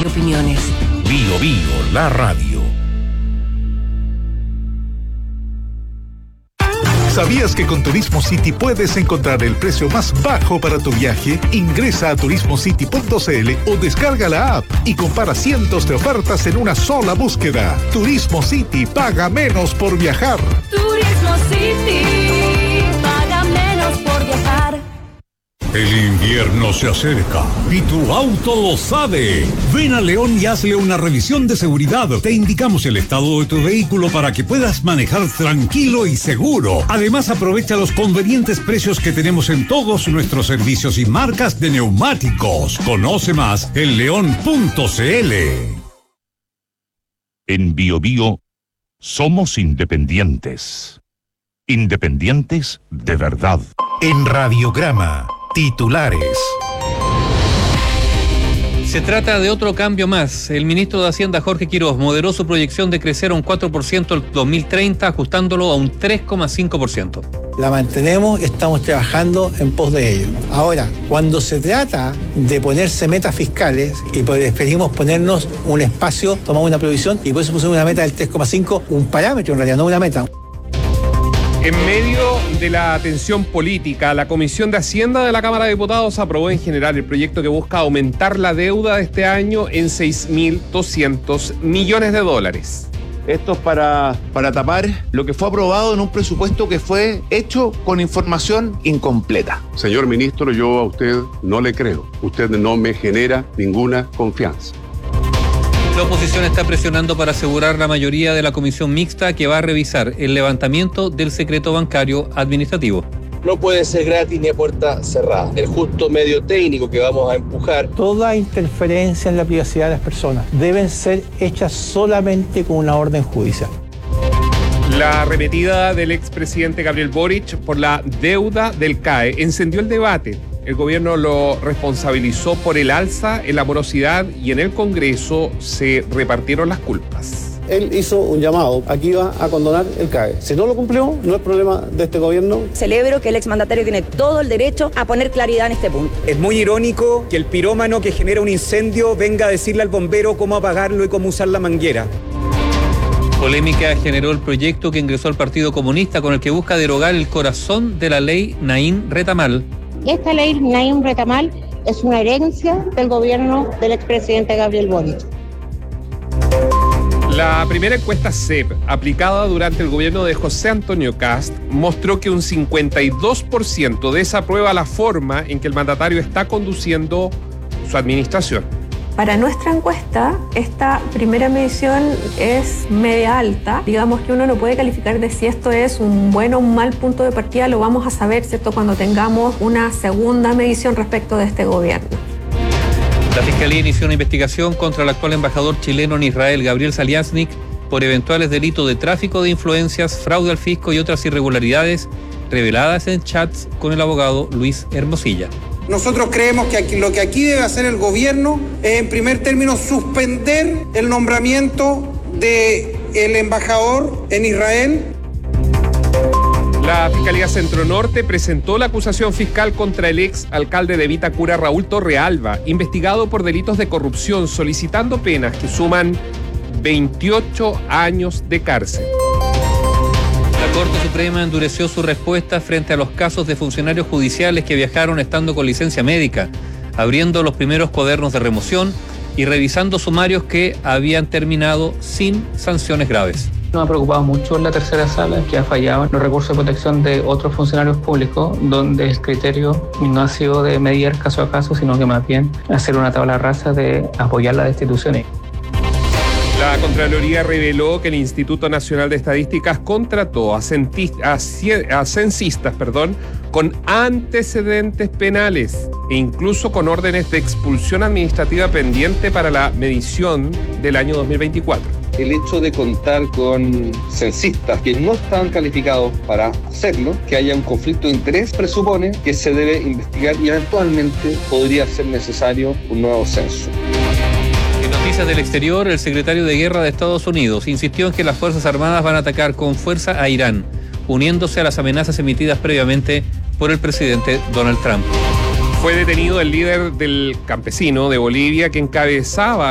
y opiniones. Bio Bio, la radio. ¿Sabías que con Turismo City puedes encontrar el precio más bajo para tu viaje? Ingresa a turismocity.cl o descarga la app y compara cientos de ofertas en una sola búsqueda. Turismo City, paga menos por viajar. Turismo City, paga menos por viajar. El invierno se acerca y tu auto lo sabe. Ven a León y hazle una revisión de seguridad. Te indicamos el estado de tu vehículo para que puedas manejar tranquilo y seguro. Además, aprovecha los convenientes precios que tenemos en todos nuestros servicios y marcas de neumáticos. Conoce más en león.cl. En Bio Bio somos independientes. Independientes de verdad. En Radiograma, titulares. Se trata de otro cambio más. El ministro de Hacienda, Jorge Quiroz, moderó su proyección de crecer a un 4% el 2030, ajustándolo a un 3,5%. La mantenemos, estamos trabajando en pos de ello. Ahora, cuando se trata de ponerse metas fiscales, y preferimos ponernos un espacio, tomamos una provisión, y por eso pusimos una meta del 3,5, un parámetro en realidad, no una meta. En medio de la tensión política, la Comisión de Hacienda de la Cámara de Diputados aprobó en general el proyecto que busca aumentar la deuda de este año en $6.200 millones. Esto es para tapar lo que fue aprobado en un presupuesto que fue hecho con información incompleta. Señor ministro, yo a usted no le creo. Usted no me genera ninguna confianza. La oposición está presionando para asegurar la mayoría de la comisión mixta que va a revisar el levantamiento del secreto bancario administrativo. No puede ser gratis ni a puerta cerrada. El justo medio técnico que vamos a empujar. Toda interferencia en la privacidad de las personas deben ser hechas solamente con una orden judicial. La arremetida del expresidente Gabriel Boric por la deuda del CAE encendió el debate. El gobierno lo responsabilizó por el alza en la morosidad y en el Congreso se repartieron las culpas. Él hizo un llamado, aquí va a condonar el CAE. Si no lo cumplió, no es problema de este gobierno. Celebro que el exmandatario tiene todo el derecho a poner claridad en este punto. Es muy irónico que el pirómano que genera un incendio venga a decirle al bombero cómo apagarlo y cómo usar la manguera. Polémica generó el proyecto que ingresó al Partido Comunista con el que busca derogar el corazón de la ley Naim Retamal. Esta ley Naim Retamal es una herencia del gobierno del expresidente Gabriel Boric. La primera encuesta CEP, aplicada durante el gobierno de José Antonio Kast, mostró que un 52% desaprueba la forma en que el mandatario está conduciendo su administración. Para nuestra encuesta, esta primera medición es media alta. Digamos que uno no puede calificar de si esto es un buen o un mal punto de partida, lo vamos a saber, ¿cierto?, cuando tengamos una segunda medición respecto de este gobierno. La Fiscalía inició una investigación contra el actual embajador chileno en Israel, Gabriel Saliasnik, por eventuales delitos de tráfico de influencias, fraude al fisco y otras irregularidades reveladas en chats con el abogado Luis Hermosilla. Nosotros creemos que lo que aquí debe hacer el gobierno es, en primer término, suspender el nombramiento del embajador en Israel. La Fiscalía Centro Norte presentó la acusación fiscal contra el ex alcalde de Vitacura, Raúl Torrealba, investigado por delitos de corrupción, solicitando penas que suman 28 años de cárcel. La Corte Suprema endureció su respuesta frente a los casos de funcionarios judiciales que viajaron estando con licencia médica, abriendo los primeros cuadernos de remoción y revisando sumarios que habían terminado sin sanciones graves. Nos ha preocupado mucho la tercera sala, que ha fallado en los recursos de protección de otros funcionarios públicos, donde el criterio no ha sido de medir caso a caso, sino que más bien hacer una tabla rasa de apoyar las destituciones. La Contraloría reveló que el Instituto Nacional de Estadísticas contrató a censistas con antecedentes penales e incluso con órdenes de expulsión administrativa pendiente para la medición del año 2024. El hecho de contar con censistas que no están calificados para hacerlo, que haya un conflicto de interés, presupone que se debe investigar y eventualmente podría ser necesario un nuevo censo. En noticias del exterior, el secretario de Guerra de Estados Unidos insistió en que las Fuerzas Armadas van a atacar con fuerza a Irán, uniéndose a las amenazas emitidas previamente por el presidente Donald Trump. Fue detenido el líder del campesino de Bolivia que encabezaba